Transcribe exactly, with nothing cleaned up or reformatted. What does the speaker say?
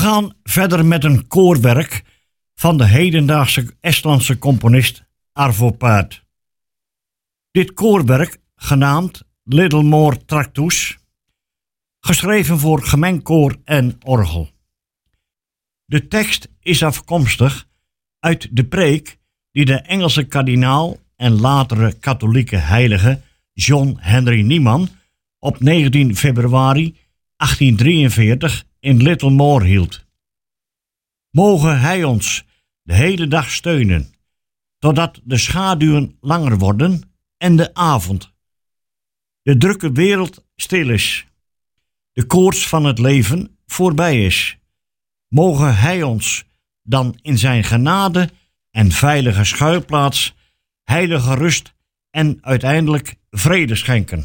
gaan verder met een koorwerk van de hedendaagse Estlandse componist Arvo Pärt. Dit koorwerk, genaamd Little More Tractus, geschreven voor gemengd koor en orgel. De tekst is afkomstig uit de preek die de Engelse kardinaal en latere katholieke heilige John Henry Newman op negentien februari achttiendrieënveertig in Little More hield. Mogen hij ons de hele dag steunen, totdat de schaduwen langer worden en de avond, de drukke wereld stil is, de koorts van het leven voorbij is. Mogen hij ons dan in zijn genade en veilige schuilplaats heilige rust en uiteindelijk vrede schenken.